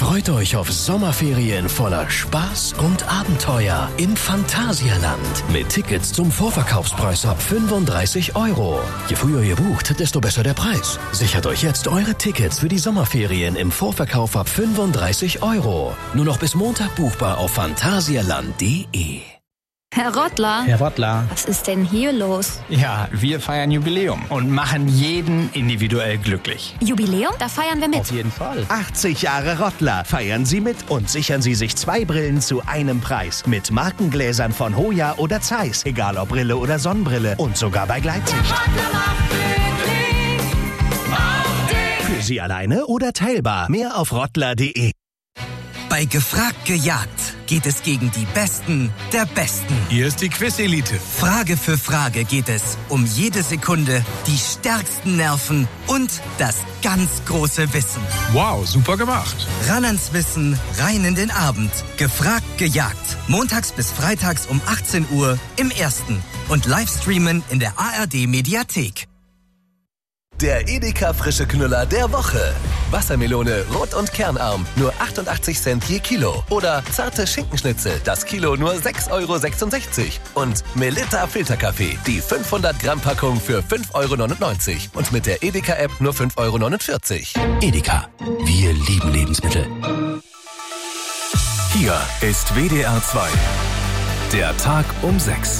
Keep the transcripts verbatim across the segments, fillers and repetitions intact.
Freut euch auf Sommerferien voller Spaß und Abenteuer im Phantasialand. Mit Tickets zum Vorverkaufspreis ab fünfunddreißig Euro. Je früher ihr bucht, desto besser der Preis. Sichert euch jetzt eure Tickets für die Sommerferien im Vorverkauf ab fünfunddreißig Euro. Nur noch bis Montag buchbar auf phantasialand punkt de. Herr Rottler. Herr Rottler. Was ist denn hier los? Ja, wir feiern Jubiläum und machen jeden individuell glücklich. Jubiläum? Da feiern wir mit. Auf jeden Fall. achtzig Jahre Rottler. Feiern Sie mit und sichern Sie sich zwei Brillen zu einem Preis. Mit Markengläsern von Hoya oder Zeiss. Egal ob Brille oder Sonnenbrille. Und sogar bei Gleitsicht. Für Sie alleine oder teilbar. Mehr auf rottler punkt de. Bei Gefragt gejagt geht es gegen die Besten der Besten. Hier ist die Quiz-Elite. Frage für Frage geht es um jede Sekunde, die stärksten Nerven und das ganz große Wissen. Wow, super gemacht. Ran ans Wissen, rein in den Abend. Gefragt gejagt. Montags bis freitags um achtzehn Uhr im Ersten. Und Livestreamen in der A R D-Mediathek. Der Edeka frische Knüller der Woche. Wassermelone rot und kernarm, nur achtundachtzig Cent je Kilo. Oder zarte Schinkenschnitzel, das Kilo nur sechs Euro sechsundsechzig. Und Melitta Filterkaffee, die fünfhundert Gramm Packung für fünf Euro neunundneunzig. Und mit der Edeka-App nur fünf Euro neunundvierzig. Edeka. Wir lieben Lebensmittel. Hier ist W D R zwei. Der Tag um sechs.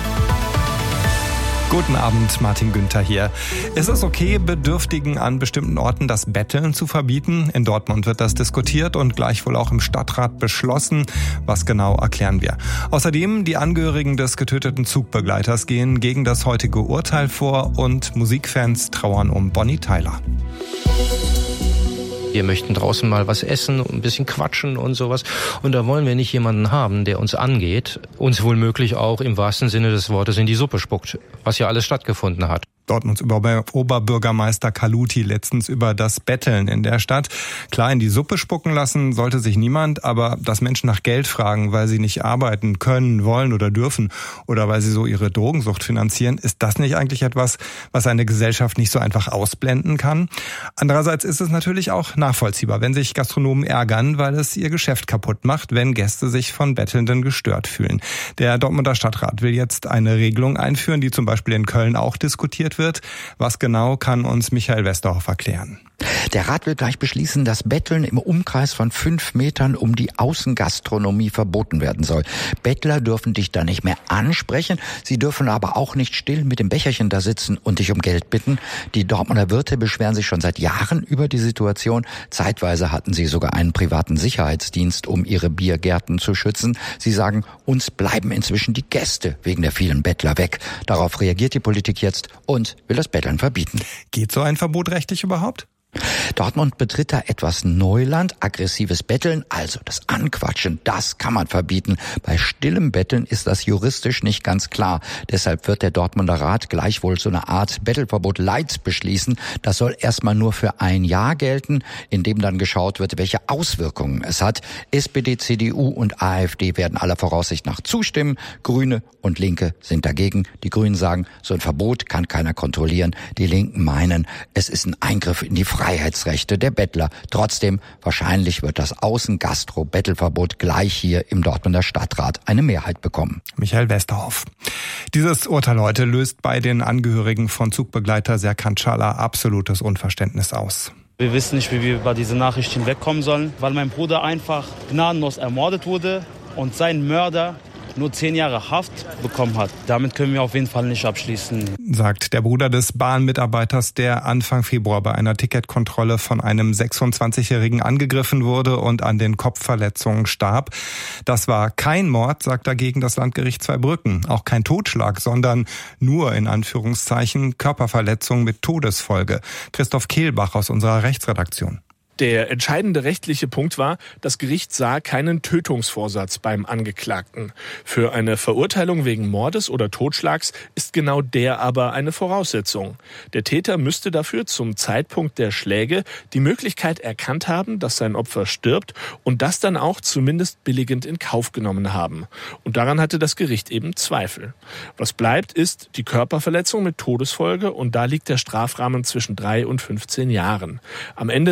Guten Abend, Martin Günther hier. Ist es okay, Bedürftigen an bestimmten Orten das Betteln zu verbieten? In Dortmund wird das diskutiert und gleichwohl auch im Stadtrat beschlossen. Was genau, erklären wir. Außerdem, die Angehörigen des getöteten Zugbegleiters gehen gegen das heutige Urteil vor und Musikfans trauern um Bonnie Tyler. Wir möchten draußen mal was essen, ein bisschen quatschen und sowas. Und da wollen wir nicht jemanden haben, der uns angeht, uns womöglich auch im wahrsten Sinne des Wortes in die Suppe spuckt, was ja alles stattgefunden hat. Dortmunds Oberbürgermeister Kaluti letztens über das Betteln in der Stadt. Klar, in die Suppe spucken lassen sollte sich niemand, aber dass Menschen nach Geld fragen, weil sie nicht arbeiten können, wollen oder dürfen oder weil sie so ihre Drogensucht finanzieren, ist das nicht eigentlich etwas, was eine Gesellschaft nicht so einfach ausblenden kann? Andererseits ist es natürlich auch nachvollziehbar, wenn sich Gastronomen ärgern, weil es ihr Geschäft kaputt macht, wenn Gäste sich von Bettelnden gestört fühlen. Der Dortmunder Stadtrat will jetzt eine Regelung einführen, die zum Beispiel in Köln auch diskutiert wird. Was genau, kann uns Michael Westerhoff erklären. Der Rat will gleich beschließen, dass Betteln im Umkreis von fünf Metern um die Außengastronomie verboten werden soll. Bettler dürfen dich da nicht mehr ansprechen. Sie dürfen aber auch nicht still mit dem Becherchen da sitzen und dich um Geld bitten. Die Dortmunder Wirte beschweren sich schon seit Jahren über die Situation. Zeitweise hatten sie sogar einen privaten Sicherheitsdienst, um ihre Biergärten zu schützen. Sie sagen, uns bleiben inzwischen die Gäste wegen der vielen Bettler weg. Darauf reagiert die Politik jetzt und will das Betteln verbieten. Geht so ein Verbot rechtlich überhaupt? Dortmund betritt da etwas Neuland, aggressives Betteln, also das Anquatschen, das kann man verbieten. Bei stillem Betteln ist das juristisch nicht ganz klar. Deshalb wird der Dortmunder Rat gleichwohl so eine Art Bettelverbot light beschließen. Das soll erstmal nur für ein Jahr gelten, in dem dann geschaut wird, welche Auswirkungen es hat. S P D, C D U und A f D werden aller Voraussicht nach zustimmen. Grüne und Linke sind dagegen. Die Grünen sagen, so ein Verbot kann keiner kontrollieren. Die Linken meinen, es ist ein Eingriff in die Freiheitsrechte der Bettler. Trotzdem, wahrscheinlich wird das Außengastro-Bettelverbot gleich hier im Dortmunder Stadtrat eine Mehrheit bekommen. Michael Westerhoff. Dieses Urteil heute löst bei den Angehörigen von Zugbegleiter Serkan Çağlar absolutes Unverständnis aus. Wir wissen nicht, wie wir über diese Nachricht hinwegkommen sollen, weil mein Bruder einfach gnadenlos ermordet wurde und sein Mörder nur zehn Jahre Haft bekommen hat. Damit können wir auf jeden Fall nicht abschließen. Sagt der Bruder des Bahnmitarbeiters, der Anfang Februar bei einer Ticketkontrolle von einem sechsundzwanzigjährigen angegriffen wurde und an den Kopfverletzungen starb. Das war kein Mord, sagt dagegen das Landgericht Zweibrücken. Auch kein Totschlag, sondern nur in Anführungszeichen Körperverletzung mit Todesfolge. Christoph Kehlbach aus unserer Rechtsredaktion. Der entscheidende rechtliche Punkt war, das Gericht sah keinen Tötungsvorsatz beim Angeklagten. Für eine Verurteilung wegen Mordes oder Totschlags ist genau der aber eine Voraussetzung. Der Täter müsste dafür zum Zeitpunkt der Schläge die Möglichkeit erkannt haben, dass sein Opfer stirbt und das dann auch zumindest billigend in Kauf genommen haben. Und daran hatte das Gericht eben Zweifel. Was bleibt, ist die Körperverletzung mit Todesfolge und da liegt der Strafrahmen zwischen drei und fünfzehn Jahren. Am Ende sind es dann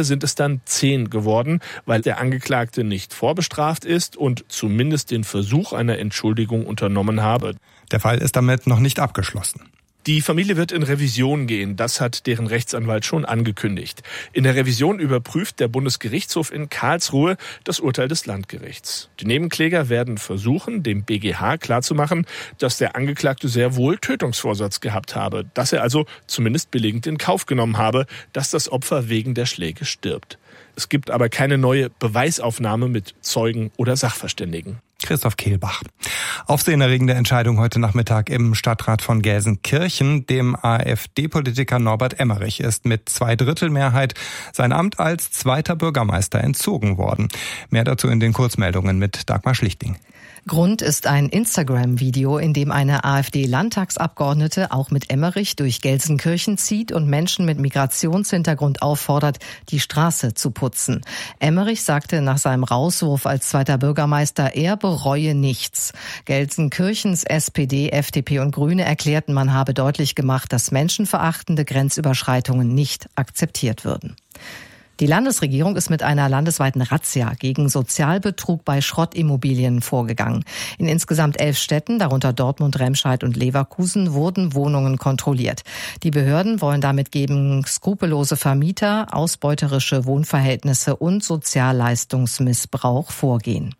dann zehn geworden, weil der Angeklagte nicht vorbestraft ist und zumindest den Versuch einer Entschuldigung unternommen habe. Der Fall ist damit noch nicht abgeschlossen. Die Familie wird in Revision gehen, das hat deren Rechtsanwalt schon angekündigt. In der Revision überprüft der Bundesgerichtshof in Karlsruhe das Urteil des Landgerichts. Die Nebenkläger werden versuchen, dem B G H klarzumachen, dass der Angeklagte sehr wohl Tötungsvorsatz gehabt habe, dass er also zumindest billigend in Kauf genommen habe, dass das Opfer wegen der Schläge stirbt. Es gibt aber keine neue Beweisaufnahme mit Zeugen oder Sachverständigen. Christoph Kehlbach. Aufsehenerregende Entscheidung heute Nachmittag im Stadtrat von Gelsenkirchen. Dem AfD-Politiker Norbert Emmerich ist mit Zweidrittelmehrheit sein Amt als zweiter Bürgermeister entzogen worden. Mehr dazu in den Kurzmeldungen mit Dagmar Schlichting. Grund ist ein Instagram-Video, in dem eine AfD-Landtagsabgeordnete auch mit Emmerich durch Gelsenkirchen zieht und Menschen mit Migrationshintergrund auffordert, die Straße zu putzen. Emmerich sagte nach seinem Rauswurf als zweiter Bürgermeister, er bereue nichts. Gelsenkirchens S P D, F D P und Grüne erklärten, man habe deutlich gemacht, dass menschenverachtende Grenzüberschreitungen nicht akzeptiert würden. Die Landesregierung ist mit einer landesweiten Razzia gegen Sozialbetrug bei Schrottimmobilien vorgegangen. In insgesamt elf Städten, darunter Dortmund, Remscheid und Leverkusen, wurden Wohnungen kontrolliert. Die Behörden wollen damit gegen skrupellose Vermieter, ausbeuterische Wohnverhältnisse und Sozialleistungsmissbrauch vorgehen.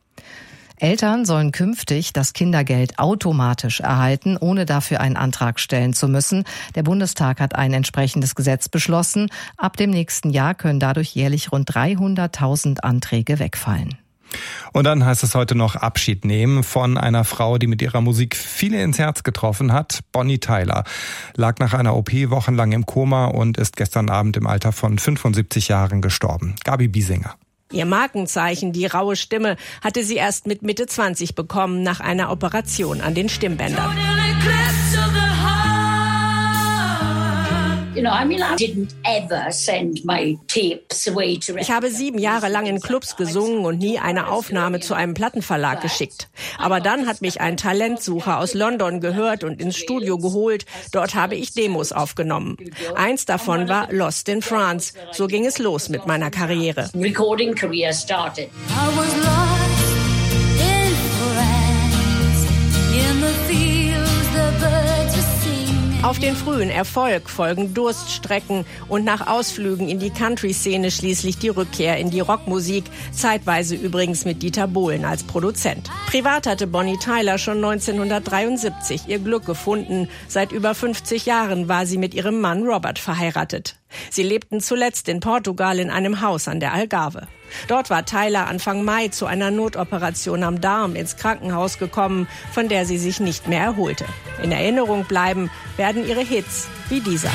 Eltern sollen künftig das Kindergeld automatisch erhalten, ohne dafür einen Antrag stellen zu müssen. Der Bundestag hat ein entsprechendes Gesetz beschlossen. Ab dem nächsten Jahr können dadurch jährlich rund dreihunderttausend Anträge wegfallen. Und dann heißt es heute noch Abschied nehmen von einer Frau, die mit ihrer Musik viele ins Herz getroffen hat. Bonnie Tyler lag nach einer O P wochenlang im Koma und ist gestern Abend im Alter von fünfundsiebzig Jahren gestorben. Gabi Biesinger. Ihr Markenzeichen, die raue Stimme, hatte sie erst mit Mitte zwanzig bekommen, nach einer Operation an den Stimmbändern. Ich habe sieben Jahre lang in Clubs gesungen und nie eine Aufnahme zu einem Plattenverlag geschickt. Aber dann hat mich ein Talentsucher aus London gehört und ins Studio geholt. Dort habe ich Demos aufgenommen. Eins davon war Lost in France. So ging es los mit meiner Karriere. Recording career started. I was lost in France, in the fields the birds were singing. Auf den frühen Erfolg folgen Durststrecken und nach Ausflügen in die Country-Szene schließlich die Rückkehr in die Rockmusik, zeitweise übrigens mit Dieter Bohlen als Produzent. Privat hatte Bonnie Tyler schon neunzehnhundertdreiundsiebzig ihr Glück gefunden. Seit über fünfzig Jahren war sie mit ihrem Mann Robert verheiratet. Sie lebten zuletzt in Portugal in einem Haus an der Algarve. Dort war Tyler Anfang Mai zu einer Notoperation am Darm ins Krankenhaus gekommen, von der sie sich nicht mehr erholte. In Erinnerung bleiben werden ihre Hits wie dieser.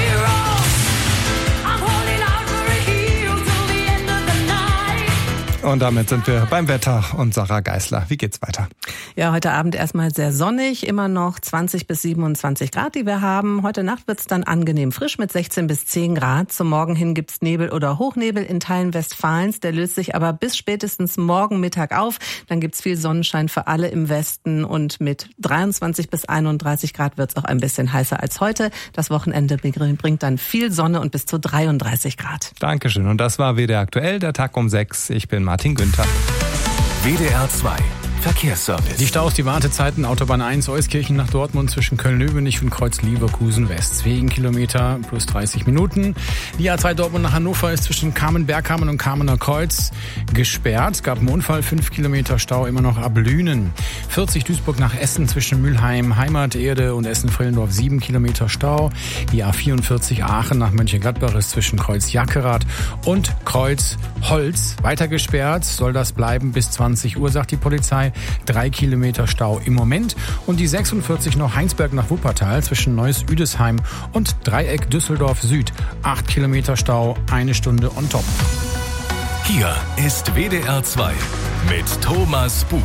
Und damit sind wir beim Wetter und Sarah Geisler. Wie geht's weiter? Ja, heute Abend erstmal sehr sonnig, immer noch zwanzig bis siebenundzwanzig Grad, die wir haben. Heute Nacht wird's dann angenehm frisch mit sechzehn bis zehn Grad. Zum Morgen hin gibt's Nebel oder Hochnebel in Teilen Westfalens. Der löst sich aber bis spätestens morgen Mittag auf. Dann gibt's viel Sonnenschein für alle im Westen und mit dreiundzwanzig bis einunddreißig Grad wird's auch ein bisschen heißer als heute. Das Wochenende bringt dann viel Sonne und bis zu dreiunddreißig Grad. Dankeschön. Und das war W D R aktuell, der Tag um sechs. Ich bin Martin Günther. W D R zwei Verkehrsservice. Die Staus, die Wartezeiten, Autobahn eins, Euskirchen nach Dortmund zwischen Köln-Löwenich und Kreuz-Leverkusen West. Zwei Kilometer plus dreißig Minuten. Die A zwei Dortmund nach Hannover ist zwischen Kamen-Bergkamen und Kamener Kreuz gesperrt. Es gab einen Unfall, fünf Kilometer Stau immer noch ab Lünen. vierzig Duisburg nach Essen zwischen Mülheim, Heimaterde und Essen-Frillendorf, sieben Kilometer Stau. Die A vierundvierzig Aachen nach Mönchengladbach ist zwischen Kreuz-Jackerath und Kreuz-Holz weiter gesperrt. Soll das bleiben bis zwanzig Uhr, sagt die Polizei. Drei Kilometer Stau im Moment. Und die sechsundvierzig noch Heinsberg nach Wuppertal zwischen Neuss-Üdesheim und Dreieck Düsseldorf Süd. Acht Kilometer Stau, eine Stunde on top. Hier ist W D R zwei mit Thomas Bug.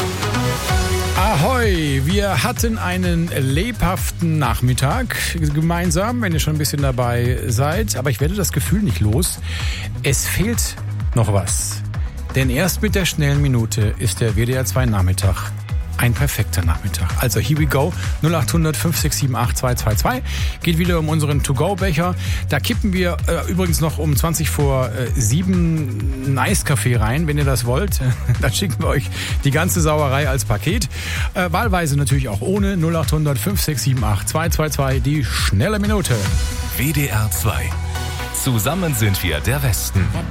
Ahoi, wir hatten einen lebhaften Nachmittag gemeinsam, wenn ihr schon ein bisschen dabei seid. Aber ich werde das Gefühl nicht los. Es fehlt noch was. Denn erst mit der schnellen Minute ist der W D R zwei Nachmittag ein perfekter Nachmittag. Also here we go, null acht hundert fünf sechs sieben acht zwei zwei zwei. Geht wieder um unseren To-Go-Becher. Da kippen wir äh, übrigens noch um zwanzig vor sieben einen Eiskaffee rein, wenn ihr das wollt. Dann schicken wir euch die ganze Sauerei als Paket. Äh, wahlweise natürlich auch ohne null acht hundert fünf sechs sieben acht zwei zwei zwei. Die schnelle Minute. W D R zwei. Zusammen sind wir der Westen.